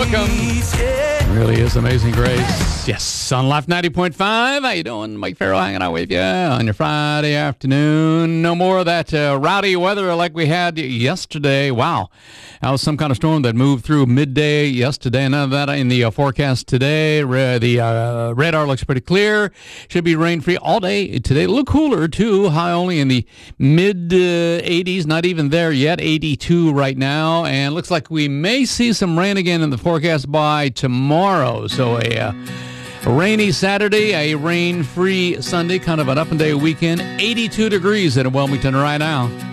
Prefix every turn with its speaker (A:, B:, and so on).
A: welcome. Really is Amazing Grace. Yes, on Life 90.5. How you doing? Mike Farrell hanging out with you on your Friday afternoon. No more of that rowdy weather like we had yesterday. Wow. That was some kind of storm that moved through midday yesterday. None of that in the forecast today. The radar looks pretty clear. Should be rain-free all day today. A little cooler, too. High only in the mid-80s. Not even there yet. 82 right now. And looks like we may see some rain again in the forecast by tomorrow. So a rainy Saturday, a rain-free Sunday, kind of an up-and-day weekend. 82 degrees in Wilmington right now.